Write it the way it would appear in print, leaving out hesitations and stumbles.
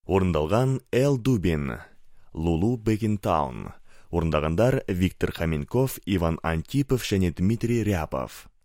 Орындалған Эл Дубин, Лулу Бекинтаун. Орындағандар Виктор Хаменков, Иван Антипов және Дмитрий Ряпов.